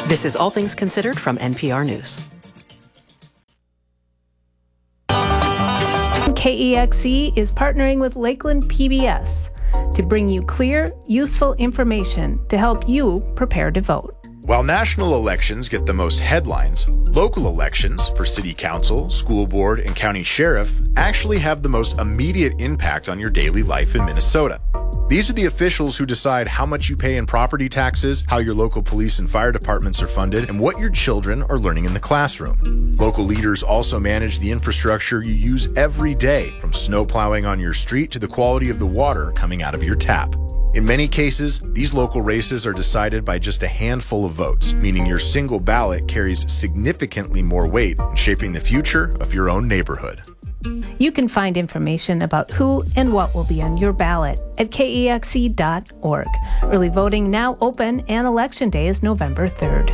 This is All Things Considered from NPR News. KEXE is partnering with Lakeland PBS to bring you clear, useful information to help you prepare to vote. While national elections get the most headlines, local elections for city council, school board, and county sheriff actually have the most immediate impact on your daily life in Minnesota. These are the officials who decide how much you pay in property taxes, how your local police and fire departments are funded, and what your children are learning in the classroom. Local leaders also manage the infrastructure you use every day, from snow plowing on your street to the quality of the water coming out of your tap. In many cases, these local races are decided by just a handful of votes, meaning your single ballot carries significantly more weight in shaping the future of your own neighborhood. You can find information about who and what will be on your ballot at kexe.org. Early voting now open, and Election Day is November 3rd.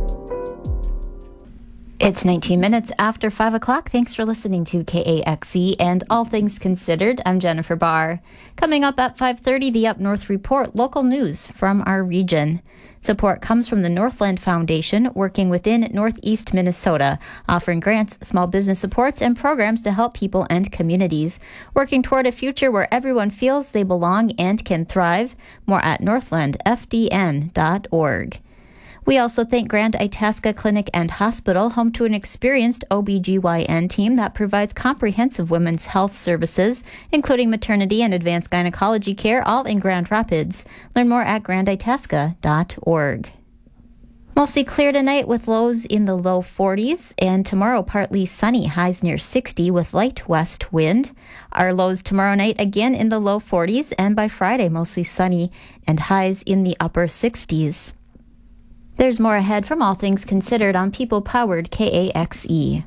It's 19 minutes after 5 o'clock. Thanks for listening to KAXE and All Things Considered. I'm Jennifer Barr. Coming up at 5:30, the Up North Report, local news from our region. Support comes from the Northland Foundation, working within Northeast Minnesota, offering grants, small business supports, and programs to help people and communities, working toward a future where everyone feels they belong and can thrive. More at northlandfdn.org. We also thank Grand Itasca Clinic and Hospital, home to an experienced OBGYN team that provides comprehensive women's health services, including maternity and advanced gynecology care, all in Grand Rapids. Learn more at granditasca.org. Mostly clear tonight with lows in the low 40s, and tomorrow partly sunny, highs near 60 with light west wind. Our lows tomorrow night again in the low 40s, and by Friday mostly sunny and highs in the upper 60s. There's more ahead from All Things Considered on People-Powered KAXE.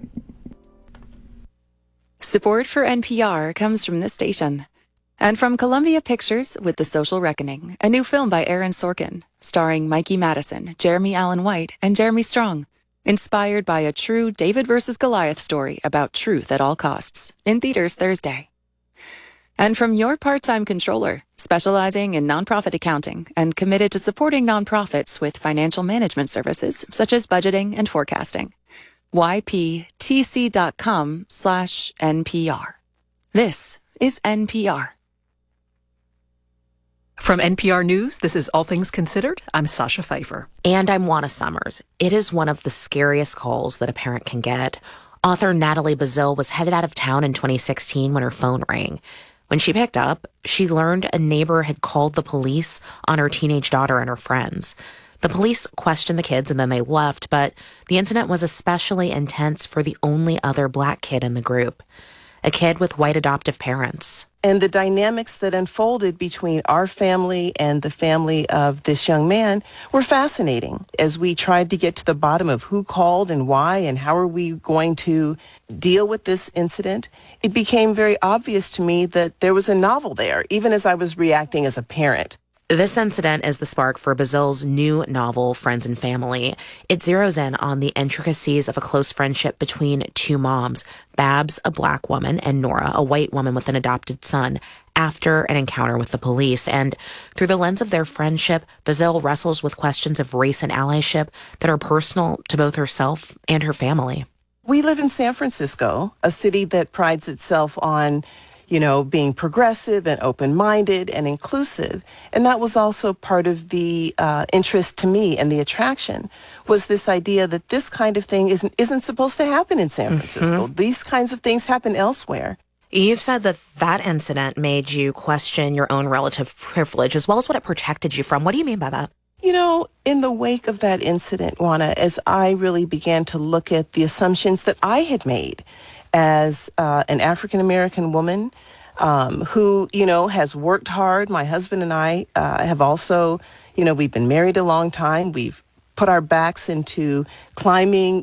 Support for NPR comes from this station. And from Columbia Pictures with The Social Reckoning, a new film by Aaron Sorkin, starring Mikey Madison, Jeremy Allen White, and Jeremy Strong. Inspired by a true David versus Goliath story about truth at all costs. In theaters Thursday. And from Your Part-Time Controller, specializing in nonprofit accounting and committed to supporting nonprofits with financial management services such as budgeting and forecasting. yptc.com/NPR. This is NPR. From NPR News, this is All Things Considered. I'm Sasha Pfeiffer. And I'm Juana Summers. It is one of the scariest calls that a parent can get. Author Natalie Bazile was headed out of town in 2016 when her phone rang. When she picked up, she learned a neighbor had called the police on her teenage daughter and her friends. The police questioned the kids and then they left, but the incident was especially intense for the only other Black kid in the group, a kid with white adoptive parents. And the dynamics that unfolded between our family and the family of this young man were fascinating as we tried to get to the bottom of who called and why and how are we going to deal with this incident. It became very obvious to me that there was a novel there, even as I was reacting as a parent. This incident is the spark for Bazile's new novel, Friends and Family. It zeroes in on the intricacies of a close friendship between two moms, Babs, a Black woman, and Nora, a white woman with an adopted son, after an encounter with the police. And through the lens of their friendship, Bazile wrestles with questions of race and allyship that are personal to both herself and her family. We live in San Francisco, a city that prides itself on being progressive and open-minded and inclusive. And that was also part of the interest to me and the attraction was this idea that this kind of thing isn't supposed to happen in San Francisco. These kinds of things happen elsewhere. You've said that that incident made you question your own relative privilege as well as what it protected you from. What do you mean by that? In the wake of that incident, Juana, as I really began to look at the assumptions that I had made as an African-American woman who, has worked hard. My husband and I have also, we've been married a long time. We've put our backs into climbing,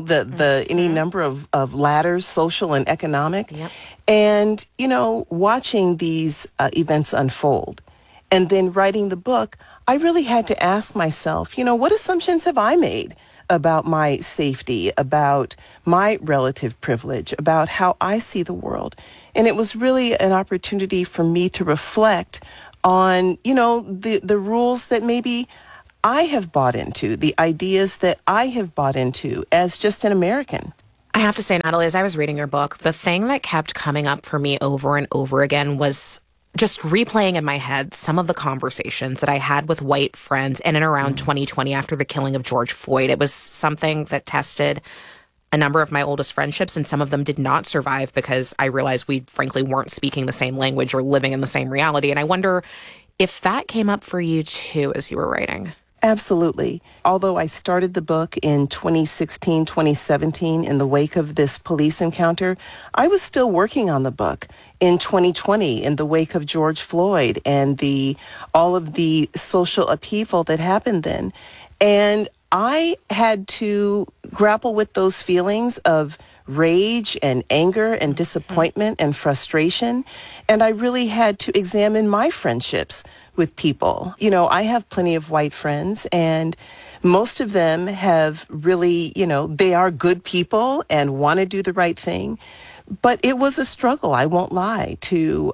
any number of ladders, social and economic. Yep. And, watching these events unfold and then writing the book, I really had to ask myself, what assumptions have I made about my safety, about my relative privilege, about how I see the world? And it was really an opportunity for me to reflect on, the rules that maybe I have bought into, the ideas that I have bought into as just an American. I have to say, Natalie, as I was reading your book, the thing that kept coming up for me over and over again was just replaying in my head some of the conversations that I had with white friends in and around 2020 after the killing of George Floyd. It was something that tested a number of my oldest friendships, and some of them did not survive because I realized we frankly weren't speaking the same language or living in the same reality. And I wonder if that came up for you too as you were writing. Absolutely. Although I started the book in 2016, 2017 in the wake of this police encounter, I was still working on the book in 2020 in the wake of George Floyd and all of the social upheaval that happened then. And I had to grapple with those feelings of rage and anger and disappointment and frustration. And I really had to examine my friendships with people. You know, I have plenty of white friends, and most of them have really, they are good people and want to do the right thing. But it was a struggle, I won't lie, to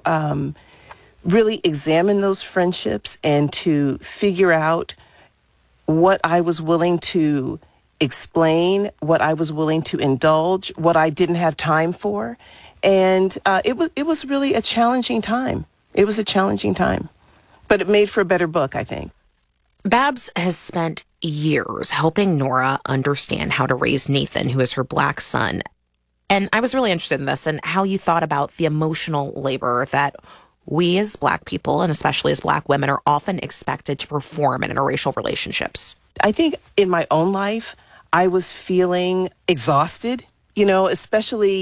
really examine those friendships and to figure out what I was willing to explain, what I was willing to indulge, what I didn't have time for. And it was really a challenging time. It was a challenging time. But it made for a better book, I think. Babs has spent years helping Nora understand how to raise Nathan, who is her Black son. And I was really interested in this and how you thought about the emotional labor that we as Black people, and especially as Black women, are often expected to perform in interracial relationships. I think in my own life, I was feeling exhausted, especially,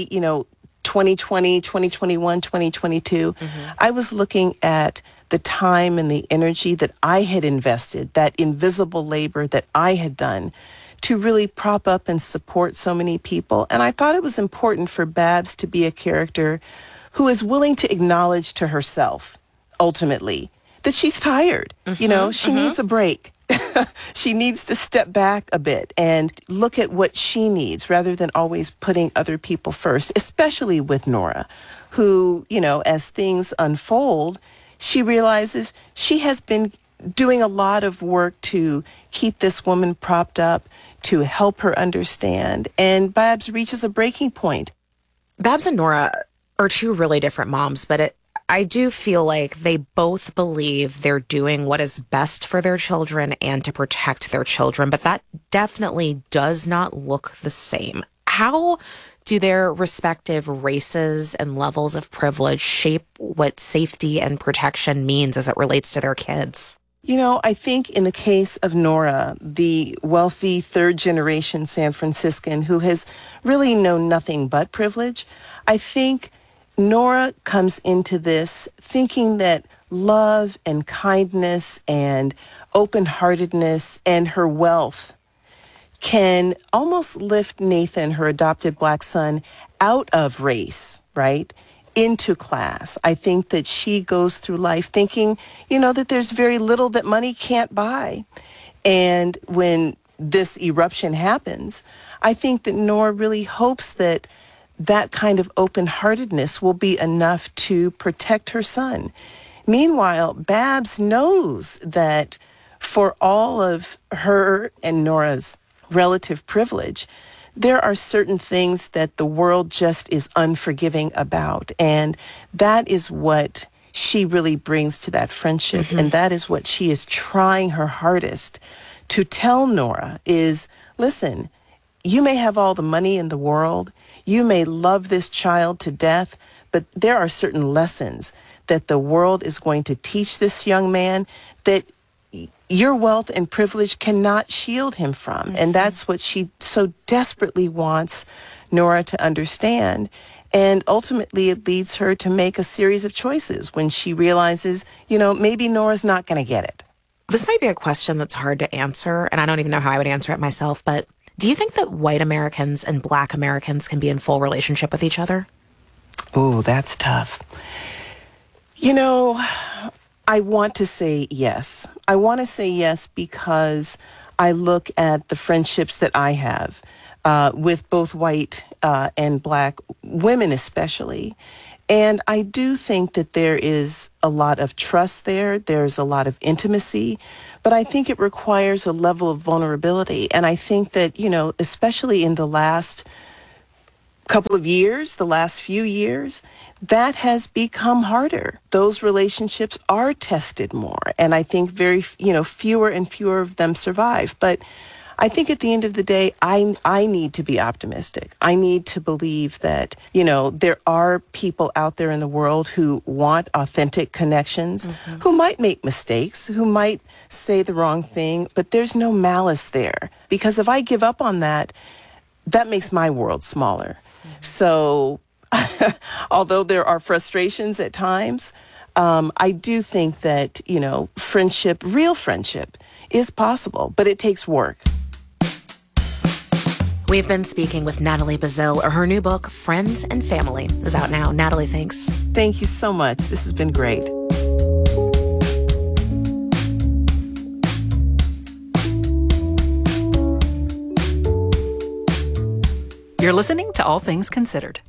2020, 2021, 2022. I was looking at the time and the energy that I had invested, that invisible labor that I had done to really prop up and support so many people. And I thought it was important for Babs to be a character who is willing to acknowledge to herself, ultimately, that she's tired. She needs a break. She needs to step back a bit and look at what she needs rather than always putting other people first, especially with Nora, who, as things unfold, she realizes she has been doing a lot of work to keep this woman propped up, to help her understand. And Babs reaches a breaking point. Babs and Nora are two really different moms, but I do feel like they both believe they're doing what is best for their children and to protect their children, but that definitely does not look the same. How do their respective races and levels of privilege shape what safety and protection means as it relates to their kids? I think in the case of Nora, the wealthy third-generation San Franciscan who has really known nothing but privilege, I think Nora comes into this thinking that love and kindness and open-heartedness and her wealth can almost lift Nathan, her adopted Black son, out of race, right, into class. I think that she goes through life thinking, that there's very little that money can't buy. And when this eruption happens, I think that Nora really hopes that kind of open-heartedness will be enough to protect her son. Meanwhile, Babs knows that for all of her and Nora's relative privilege, there are certain things that the world just is unforgiving about. And that is what she really brings to that friendship. And that is what she is trying her hardest to tell Nora is, listen, you may have all the money in the world, you may love this child to death, but there are certain lessons that the world is going to teach this young man that your wealth and privilege cannot shield him from. And that's what she so desperately wants Nora to understand. And ultimately, it leads her to make a series of choices when she realizes, maybe Nora's not going to get it. This might be a question that's hard to answer, and I don't even know how I would answer it myself, but do you think that white Americans and Black Americans can be in full relationship with each other? Oh, that's tough. I want to say yes. I want to say yes because I look at the friendships that I have with both white and Black women especially, And I do think that there is a lot of trust there. There's a lot of intimacy, but I think it requires a level of vulnerability. And I think that, especially in the last couple of years, the last few years, that has become harder. Those relationships are tested more. And I think fewer and fewer of them survive. But I think at the end of the day, I need to be optimistic. I need to believe that, there are people out there in the world who want authentic connections, who might make mistakes, who might say the wrong thing, but there's no malice there. Because if I give up on that, that makes my world smaller. So although there are frustrations at times, I do think that, friendship, real friendship, is possible, but it takes work. We've been speaking with Natalie Bazile. Her new book, Friends and Family, is out now. Natalie, thanks. Thank you so much. This has been great. You're listening to All Things Considered.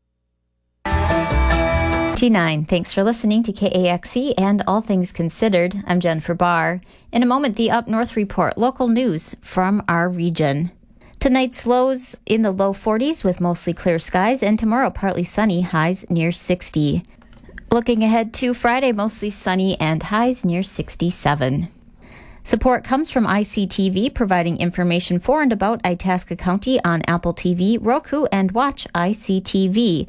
T9, thanks for listening to KAXE and All Things Considered. I'm Jennifer Barr. In a moment, the Up North Report, local news from our region. Tonight's lows in the low 40s with mostly clear skies, and tomorrow partly sunny, highs near 60. Looking ahead to Friday, mostly sunny and highs near 67. Support comes from ICTV, providing information for and about Itasca County on Apple TV, Roku, and watch ictv.org.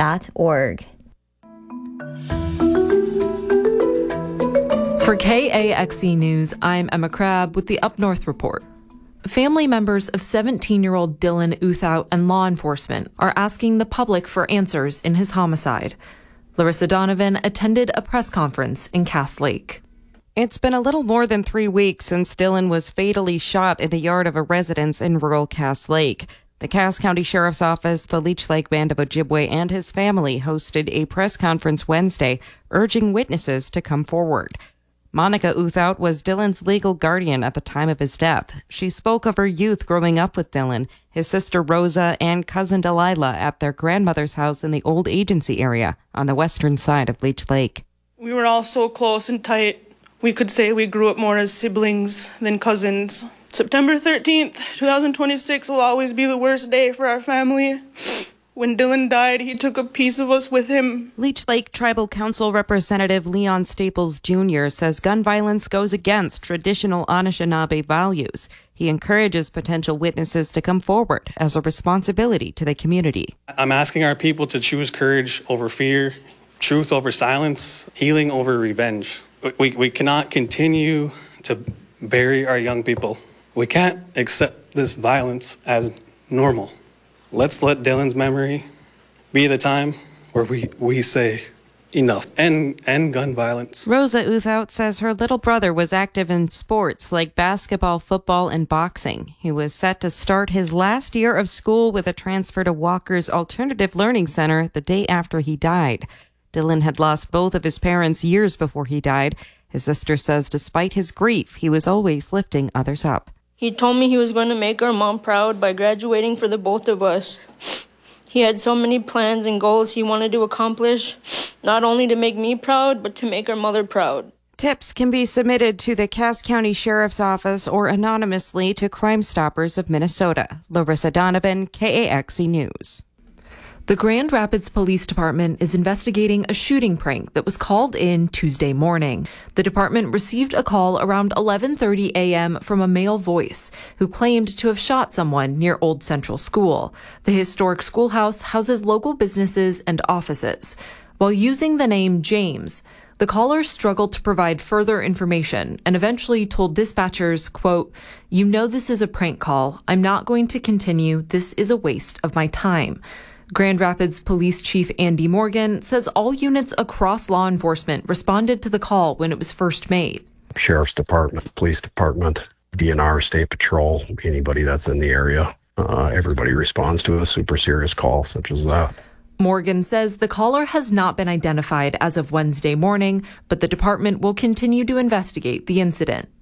For KAXE News, I'm Emma Crabb with the Up North Report. Family members of 17-year-old Dylan Uthout and law enforcement are asking the public for answers in his homicide. Larissa Donovan attended a press conference in Cass Lake. It's been a little more than 3 weeks since Dylan was fatally shot in the yard of a residence in rural Cass Lake. The Cass County Sheriff's Office, the Leech Lake Band of Ojibwe, and his family hosted a press conference Wednesday, urging witnesses to come forward. Monica Uthout was Dylan's legal guardian at the time of his death. She spoke of her youth growing up with Dylan, his sister Rosa, and cousin Delilah at their grandmother's house in the old agency area on the western side of Leech Lake. We were all so close and tight. We could say we grew up more as siblings than cousins. September 13th, 2026 will always be the worst day for our family. When Dylan died, he took a piece of us with him. Leech Lake Tribal Council Representative Leon Staples Jr. says gun violence goes against traditional Anishinaabe values. He encourages potential witnesses to come forward as a responsibility to the community. I'm asking our people to choose courage over fear, truth over silence, healing over revenge. We cannot continue to bury our young people. We can't accept this violence as normal. Let's let Dylan's memory be the time where we say enough. End gun violence. Rosa Uthout says her little brother was active in sports like basketball, football, and boxing. He was set to start his last year of school with a transfer to Walker's Alternative Learning Center the day after he died. Dylan had lost both of his parents years before he died. His sister says despite his grief, he was always lifting others up. He told me he was going to make our mom proud by graduating for the both of us. He had so many plans and goals he wanted to accomplish, not only to make me proud, but to make our mother proud. Tips can be submitted to the Cass County Sheriff's Office or anonymously to Crime Stoppers of Minnesota. Larissa Donovan, KAXE News. The Grand Rapids Police Department is investigating a shooting prank that was called in Tuesday morning. The department received a call around 11:30 a.m. from a male voice who claimed to have shot someone near Old Central School. The historic schoolhouse houses local businesses and offices. While using the name James, the caller struggled to provide further information and eventually told dispatchers, quote, "You know this is a prank call. I'm not going to continue. This is a waste of my time." Grand Rapids Police Chief Andy Morgan says all units across law enforcement responded to the call when it was first made. Sheriff's Department, Police Department, DNR, State Patrol, anybody that's in the area, everybody responds to a super serious call such as that. Morgan says the caller has not been identified as of Wednesday morning, but the department will continue to investigate the incident.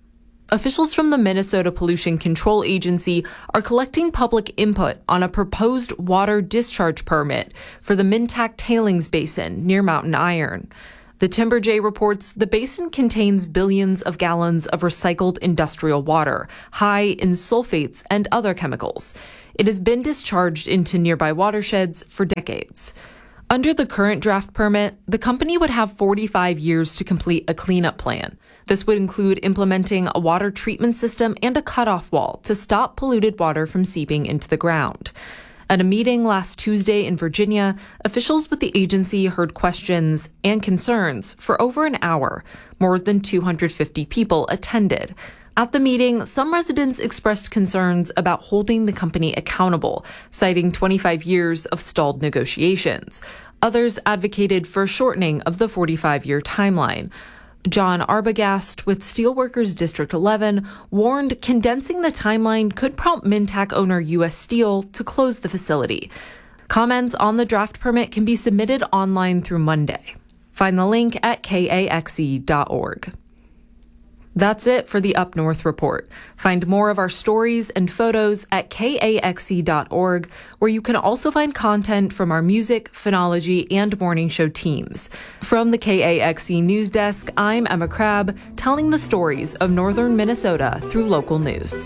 Officials from the Minnesota Pollution Control Agency are collecting public input on a proposed water discharge permit for the Mintac Tailings Basin near Mountain Iron. The Timber-J reports the basin contains billions of gallons of recycled industrial water, high in sulfates and other chemicals. It has been discharged into nearby watersheds for decades. Under the current draft permit, the company would have 45 years to complete a cleanup plan. This would include implementing a water treatment system and a cutoff wall to stop polluted water from seeping into the ground. At a meeting last Tuesday in Virginia, officials with the agency heard questions and concerns for over an hour. More than 250 people attended. At the meeting, some residents expressed concerns about holding the company accountable, citing 25 years of stalled negotiations. Others advocated for shortening of the 45-year timeline. John Arbogast with Steelworkers District 11 warned condensing the timeline could prompt Mintac owner U.S. Steel to close the facility. Comments on the draft permit can be submitted online through Monday. Find the link at kaxe.org. That's it for the Up North Report. Find more of our stories and photos at kaxe.org, where you can also find content from our music, phonology, and morning show teams. From the KAXE News Desk, I'm Emma Crabb, telling the stories of northern Minnesota through local news.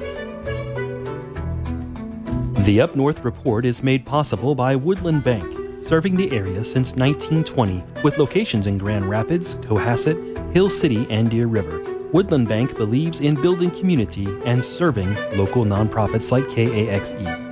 The Up North Report is made possible by Woodland Bank, serving the area since 1920, with locations in Grand Rapids, Cohasset, Hill City, and Deer River. Woodland Bank believes in building community and serving local nonprofits like KAXE.